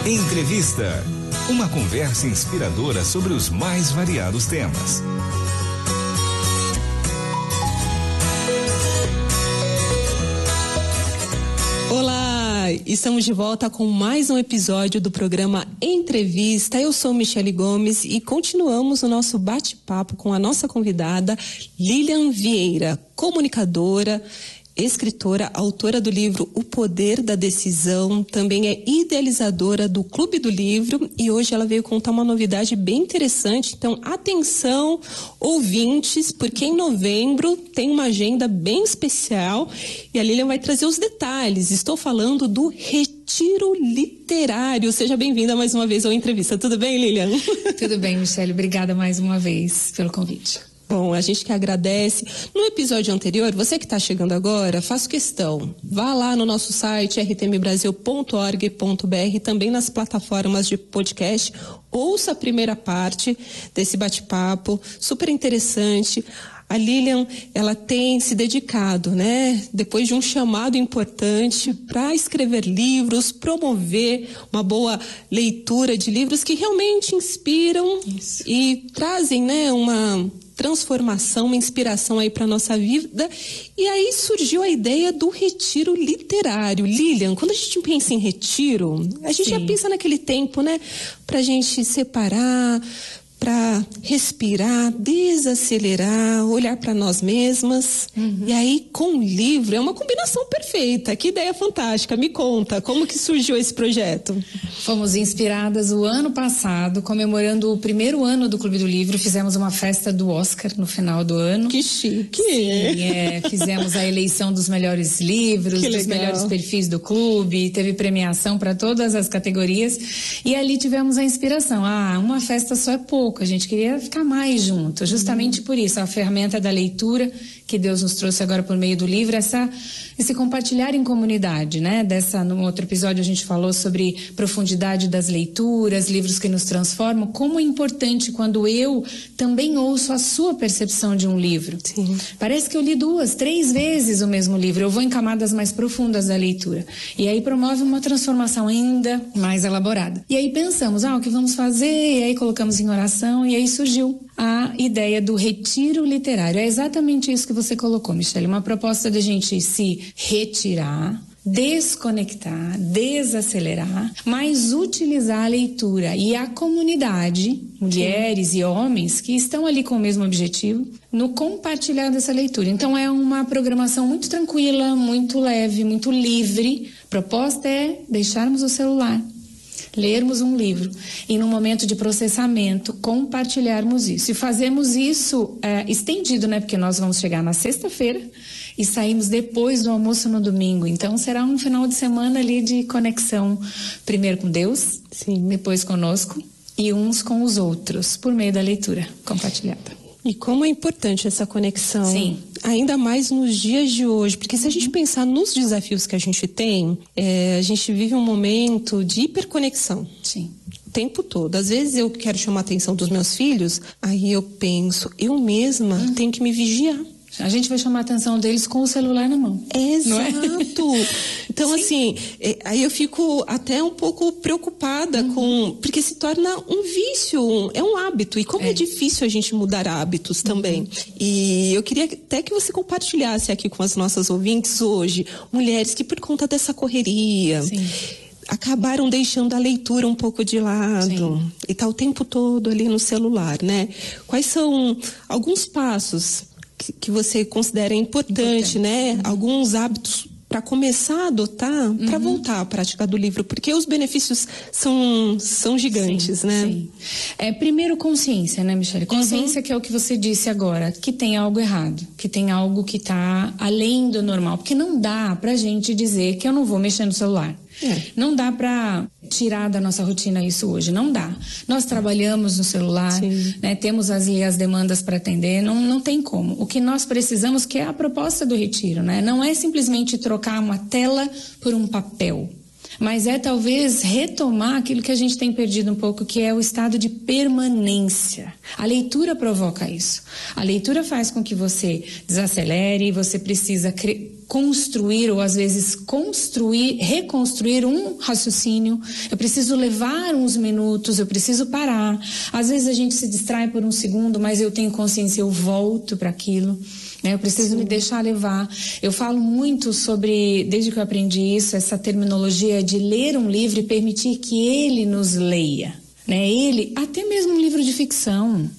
Entrevista. Uma conversa inspiradora sobre os mais variados temas. Olá, estamos de volta com mais um episódio do programa Entrevista. Eu sou Michele Gomes e continuamos o nosso bate-papo com a nossa convidada Lilian Vieira, comunicadora, escritora, autora do livro O Poder da Decisão, também é idealizadora do Clube do Livro e hoje ela veio contar uma novidade bem interessante. Então, atenção, ouvintes, porque em novembro tem uma agenda bem especial e a Lilian vai trazer os detalhes. Estou falando do Retiro Literário. Seja bem-vinda mais uma vez ao Entrevista. Tudo bem, Lilian? Tudo bem, Michele. Obrigada mais uma vez pelo convite. Bom, a gente que agradece. No episódio anterior, você que está chegando agora, faço questão. Vá lá no nosso site rtmbrasil.org.br, também nas plataformas de podcast. Ouça a primeira parte desse bate-papo, super interessante. A Lilian, ela tem se dedicado, né, depois de um chamado importante para escrever livros, promover uma boa leitura de livros que realmente inspiram e trazem, né, uma transformação, uma inspiração aí para a nossa vida. E aí surgiu a ideia do retiro literário. Lilian, quando a gente pensa em retiro, a gente já pensa naquele tempo, né, para a gente separar, para respirar, desacelerar, olhar para nós mesmas. E aí, com o livro, é uma combinação perfeita. Que ideia fantástica. Me conta, como que surgiu esse projeto? Fomos inspiradas o ano passado, comemorando o primeiro ano do Clube do Livro. Fizemos uma festa do Oscar no final do ano. Que chique! Sim, fizemos a eleição dos melhores livros, dos melhores perfis do clube. Teve premiação para todas as categorias. E ali tivemos a inspiração. Uma festa só é pouco. A gente queria ficar mais junto, justamente por isso, a ferramenta da leitura que Deus nos trouxe agora por meio do livro, esse compartilhar em comunidade, né? No outro episódio a gente falou sobre profundidade das leituras, livros que nos transformam, como é importante quando eu também ouço a sua percepção de um livro. Sim. Parece que eu li 2, 3 vezes o mesmo livro, eu vou em camadas mais profundas da leitura. E aí promove uma transformação ainda mais elaborada. E aí pensamos, o que vamos fazer? E aí colocamos em oração, e aí surgiu a ideia do retiro literário. É exatamente isso que você colocou, Michele, uma proposta de a gente se retirar, desconectar, desacelerar, mas utilizar a leitura e a comunidade, mulheres e homens que estão ali com o mesmo objetivo, no compartilhar dessa leitura. Então é uma programação muito tranquila, muito leve, muito livre. A proposta é deixarmos o celular, lermos um livro e no momento de processamento compartilharmos isso. E fazemos isso estendido, né? Porque nós vamos chegar na sexta-feira e saímos depois do almoço no domingo. Então será um final de semana ali de conexão, primeiro com Deus, depois conosco e uns com os outros, por meio da leitura compartilhada. E como é importante essa conexão, Sim. Ainda mais nos dias de hoje, porque se a gente pensar nos desafios que a gente tem, a gente vive um momento de hiperconexão. Sim. O tempo todo. Às vezes eu quero chamar a atenção dos meus filhos, aí eu penso, eu mesma tenho que me vigiar. A gente vai chamar a atenção deles com o celular na mão. Exato. Então, assim, aí eu fico até um pouco preocupada porque se torna um vício, é um hábito. E como é difícil a gente mudar hábitos também. E eu queria até que você compartilhasse aqui com as nossas ouvintes hoje, mulheres que por conta dessa correria... acabaram deixando a leitura um pouco de lado. E tá o tempo todo ali no celular, né? Quais são alguns passos que você considera importante, né? Alguns hábitos para começar a adotar, para voltar à prática do livro, porque os benefícios são gigantes, né? Sim. Primeiro consciência, né, Michele? Consciência que é o que você disse agora, que tem algo errado, que tem algo que está além do normal, porque não dá pra gente dizer que eu não vou mexer no celular. Não dá para tirar da nossa rotina isso hoje, não dá. Nós trabalhamos no celular, né, temos as demandas para atender, não tem como. O que nós precisamos, que é a proposta do retiro, né, não é simplesmente trocar uma tela por um papel. mas é talvez retomar aquilo que a gente tem perdido um pouco, que é o estado de permanência. A leitura provoca isso. A leitura faz com que você desacelere, você precisa construir ou às vezes reconstruir um raciocínio. Eu preciso levar uns minutos, eu preciso parar. Às vezes a gente se distrai por um segundo, mas eu tenho consciência, eu volto para aquilo. Eu preciso me deixar levar. Eu falo muito sobre, desde que eu aprendi isso, essa terminologia de ler um livro e permitir que ele nos leia. Ele, até mesmo um livro de ficção,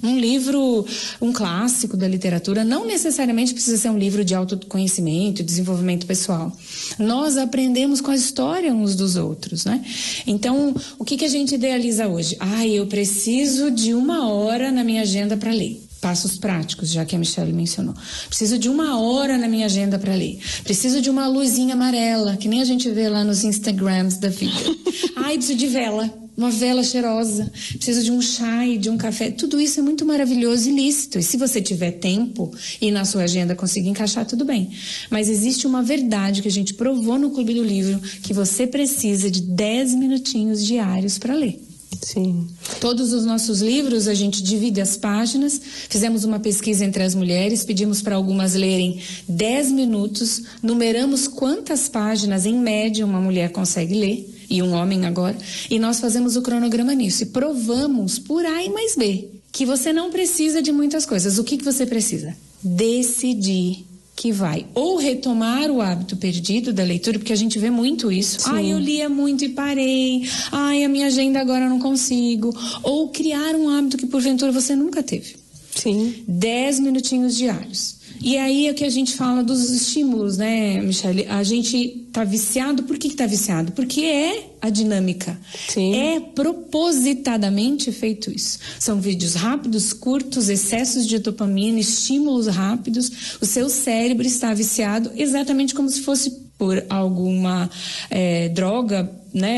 um clássico da literatura, não necessariamente precisa ser um livro de autoconhecimento, desenvolvimento pessoal. Nós aprendemos com a história uns dos outros, Então, o que a gente idealiza hoje? Eu preciso de 1 hora na minha agenda para ler. Passos práticos, já que a Michelle mencionou. Preciso de 1 hora na minha agenda para ler. Preciso de uma luzinha amarela, que nem a gente vê lá nos Instagrams da vida. Preciso de vela. Uma vela cheirosa, preciso de um chá e de um café. Tudo isso é muito maravilhoso e lícito. E se você tiver tempo e na sua agenda conseguir encaixar, tudo bem. Mas existe uma verdade que a gente provou no Clube do Livro, que você precisa de 10 minutinhos diários para ler. Sim. Todos os nossos livros, a gente divide as páginas, fizemos uma pesquisa entre as mulheres, pedimos para algumas lerem 10 minutos, numeramos quantas páginas, em média, uma mulher consegue ler, e um homem agora, e nós fazemos o cronograma nisso, e provamos por A e mais B, que você não precisa de muitas coisas. O que você precisa? Decidir que vai ou retomar o hábito perdido da leitura, porque a gente vê muito isso. Eu lia muito e parei. A minha agenda agora eu não consigo. Ou criar um hábito que porventura você nunca teve. Sim. 10 minutinhos diários. E aí é que a gente fala dos estímulos, Michelle? A gente tá viciado. Por que tá viciado? Porque é a dinâmica. Sim. É propositadamente feito isso. São vídeos rápidos, curtos, excessos de dopamina, estímulos rápidos. O seu cérebro está viciado exatamente como se fosse por alguma droga,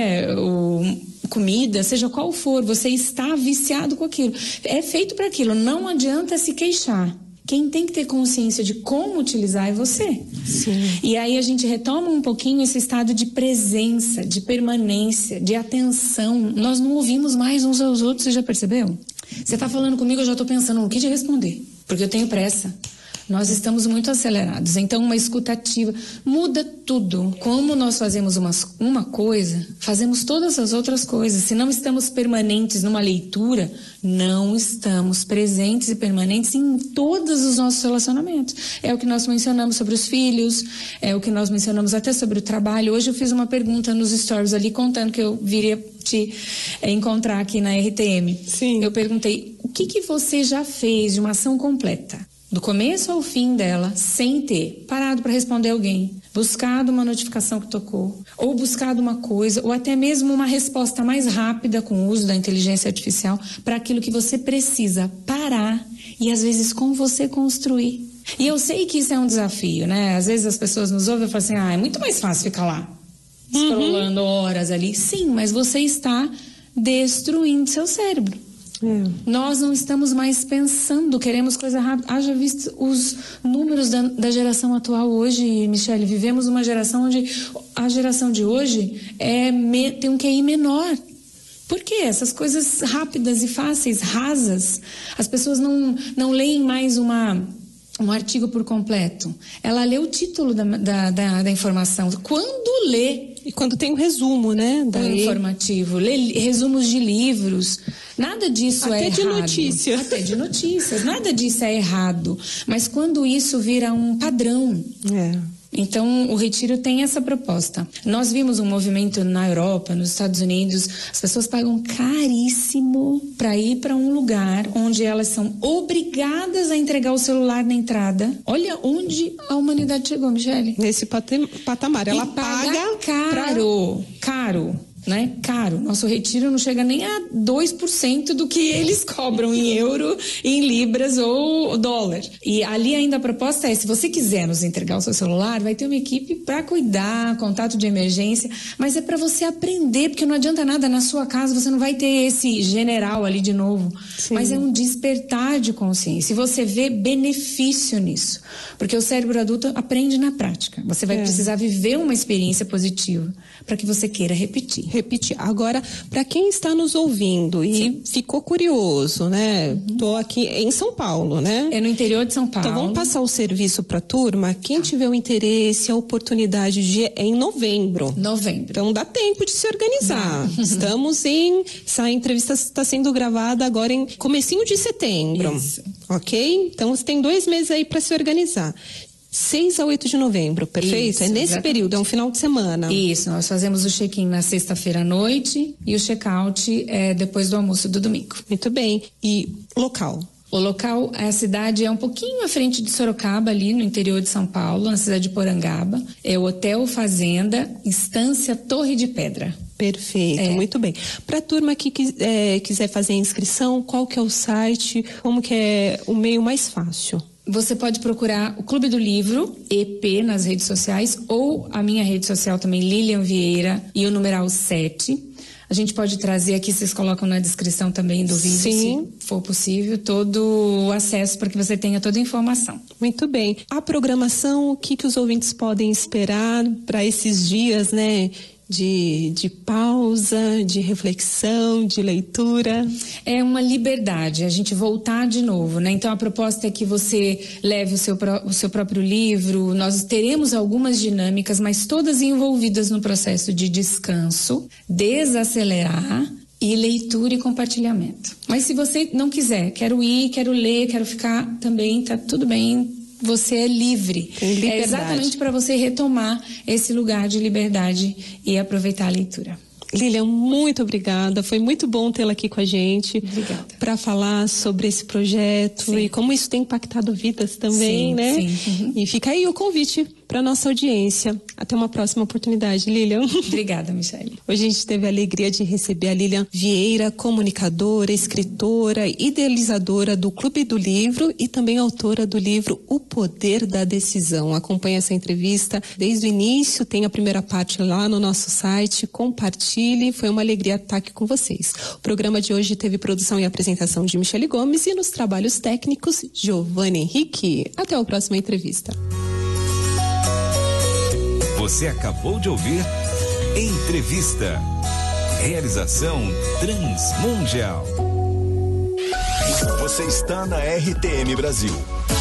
ou comida, seja qual for. Você está viciado com aquilo. É feito para aquilo. Não adianta se queixar. Quem tem que ter consciência de como utilizar é você. Sim. E aí a gente retoma um pouquinho esse estado de presença, de permanência, de atenção. Nós não ouvimos mais uns aos outros, você já percebeu? Você está falando comigo, eu já estou pensando no que te responder, porque eu tenho pressa. Nós estamos muito acelerados, então uma escuta ativa muda tudo. Como nós fazemos uma coisa, fazemos todas as outras coisas. Se não estamos permanentes numa leitura, não estamos presentes e permanentes em todos os nossos relacionamentos. É o que nós mencionamos sobre os filhos, é o que nós mencionamos até sobre o trabalho. Hoje eu fiz uma pergunta nos stories ali, contando que eu viria te encontrar aqui na RTM. Sim. Eu perguntei, o que você já fez de uma ação completa? Do começo ao fim dela, sem ter parado para responder alguém, buscado uma notificação que tocou, ou buscado uma coisa, ou até mesmo uma resposta mais rápida com o uso da inteligência artificial para aquilo que você precisa parar e às vezes com você construir. E eu sei que isso é um desafio, Às vezes as pessoas nos ouvem e falam assim, é muito mais fácil ficar lá, scrollando horas ali. Sim, mas você está destruindo seu cérebro. Nós não estamos mais pensando, queremos coisa rápida. Haja visto os números da geração atual hoje, Michelle. Vivemos uma geração onde a geração de hoje tem um QI menor. Por quê? Essas coisas rápidas e fáceis, rasas. As pessoas não leem mais um artigo por completo. Ela lê o título da informação. Quando lê... E quando tem um resumo, informativo, lê resumos de livros, nada disso é errado. Até de notícias. Nada disso é errado. Mas quando isso vira um padrão... Então, o Retiro tem essa proposta. Nós vimos um movimento na Europa, nos Estados Unidos, as pessoas pagam caríssimo para ir para um lugar onde elas são obrigadas a entregar o celular na entrada. Olha onde a humanidade chegou, Michelle. Nesse patamar. Ela paga caro. né? Caro. Nosso retiro não chega nem a 2% do que eles cobram em euro, em libras ou dólar. E ali ainda a proposta é, se você quiser nos entregar o seu celular, vai ter uma equipe para cuidar, contato de emergência, mas é para você aprender, porque não adianta nada na sua casa, você não vai ter esse general ali de novo. Sim. Mas é um despertar de consciência. E você vê benefício nisso. Porque o cérebro adulto aprende na prática. Você vai precisar viver uma experiência positiva para que você queira repetir. Agora, para quem está nos ouvindo e ficou curioso, né? Tô aqui em São Paulo, né? É no interior de São Paulo. Então vamos passar o serviço para a turma. Quem tiver o interesse, a oportunidade é em novembro. Então dá tempo de se organizar. Estamos essa entrevista está sendo gravada agora em comecinho de setembro. Isso. Ok? Então você tem 2 meses aí para se organizar. 6 a 8 de novembro, perfeito? Isso, é nesse exatamente. Período, é um final de semana. Isso, nós fazemos o check-in na sexta-feira à noite e o check-out é depois do almoço do domingo. Muito bem. E local? O local, a cidade é um pouquinho à frente de Sorocaba, ali no interior de São Paulo, na cidade de Porangaba. É o Hotel Fazenda, Estância Torre de Pedra. Perfeito, muito bem. Para a turma que quiser fazer a inscrição, qual que é o site, como que é o meio mais fácil? Você pode procurar o Clube do Livro, EP, nas redes sociais, ou a minha rede social também, Lilian Vieira, e o numeral 7. A gente pode trazer aqui, vocês colocam na descrição também do vídeo, se for possível, todo o acesso para que você tenha toda a informação. Muito bem. A programação, o que os ouvintes podem esperar para esses dias, né? De pausa, de reflexão, de leitura. É uma liberdade, a gente voltar de novo, né? Então a proposta é que você leve o seu próprio livro, nós teremos algumas dinâmicas, mas todas envolvidas no processo de descanso, desacelerar e leitura e compartilhamento. Mas se você não quiser, quero ir, quero ler, quero ficar também, tá tudo bem. Você é livre. É exatamente para você retomar esse lugar de liberdade e aproveitar a leitura. Lilian, muito obrigada. Foi muito bom tê-la aqui com a gente. Obrigada. Para falar sobre esse projeto e como isso tem impactado vidas também, né? Sim. Uhum. E fica aí o convite para nossa audiência. Até uma próxima oportunidade, Lilian. Obrigada, Michele. Hoje a gente teve a alegria de receber a Lilian Vieira, comunicadora, escritora, idealizadora do Clube do Livro e também autora do livro O Poder da Decisão. Acompanhe essa entrevista desde o início, tem a primeira parte lá no nosso site, compartilhe. Foi uma alegria estar aqui com vocês. O programa de hoje teve produção e apresentação de Michele Gomes e nos trabalhos técnicos, Giovanni Henrique. Até a próxima entrevista. Você acabou de ouvir Entrevista. Realização Transmundial. Você está na RTM Brasil.